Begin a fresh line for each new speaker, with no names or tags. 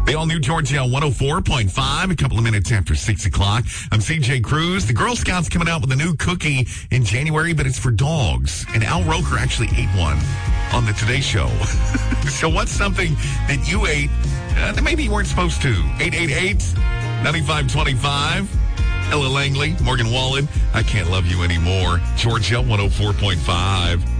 The all-new Georgia 104.5, a couple of minutes after 6 o'clock. I'm CJ Cruz. The Girl Scouts coming out with a new cookie in January, but it's for dogs. And Al Roker actually ate one on the Today Show. So what's something that you ate that maybe you weren't supposed to? 888-9525. Ella Langley, Morgan Wallen, I Can't Love You Anymore. Georgia 104.5.